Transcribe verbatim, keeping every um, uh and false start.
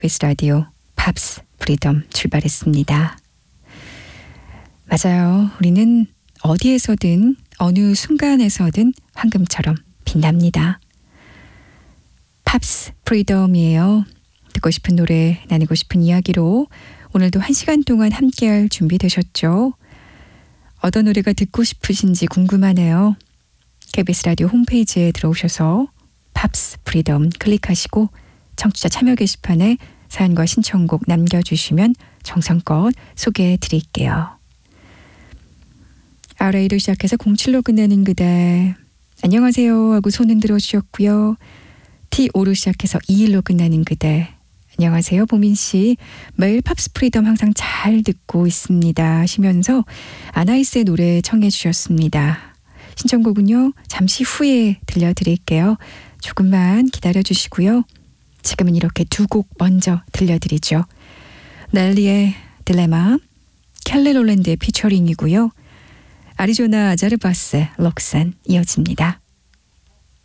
케이비에스 라디오 팝스 프리덤 출발했습니다. 맞아요. 우리는 어디에서든 어느 순간에서든 황금처럼 빛납니다. 팝스 프리덤이에요. 듣고 싶은 노래, 나누고 싶은 이야기로 오늘도 한 시간 동안 함께할 준비 되셨죠? 어떤 노래가 듣고 싶으신지 궁금하네요. 케이비에스 라디오 홈페이지에 들어오셔서 팝스 프리덤 클릭하시고 청취자 참여 게시판에 사연과 신청곡 남겨주시면 정성껏 소개해 드릴게요. 알에이로 시작해서 공칠로 끝나는 그대, 안녕하세요 하고 손 흔들어 주셨고요. 티오로 시작해서 이일로 끝나는 그대, 안녕하세요 보민씨, 매일 팝스 프리덤 항상 잘 듣고 있습니다 하시면서 아나이스의 노래 청해 주셨습니다. 신청곡은요 잠시 후에 들려드릴게요. 조금만 기다려 주시고요. 지금은 이렇게 두 곡 먼저 들려드리죠. 넬리의 딜레마, 켈리 롤랜드의 피처링이고요. 아리조나 아자르바스의 록산 이어집니다.